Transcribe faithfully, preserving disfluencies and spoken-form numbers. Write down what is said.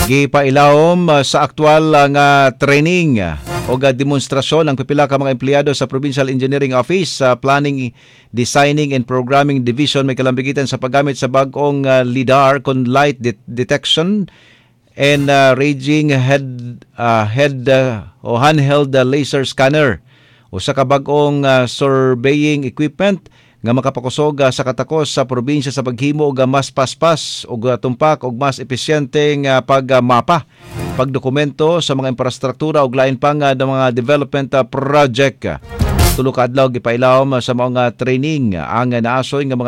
Gipailawom uh, sa aktual uh, nga training uh, o uh, demonstrasyon ng pipila ka mga empleyado sa Provincial Engineering Office sa uh, Planning, Designing and Programming Division may kalambigitan sa paggamit sa bagong uh, LIDAR con light de- detection and uh, raging head uh, head uh, o handheld uh, laser scanner o sa kabag-ong uh, surveying equipment nga makapakusog uh, sa katakos sa probinsya sa paghimo og mas paspas og uh, tumpak og mas epesyenteng uh, pagmapa, pagdokumento sa mga infrastruktura og lain pang uh, mga development uh, project. Tulo ka adlaw gipailawom sa mga training ang naasoy nga mga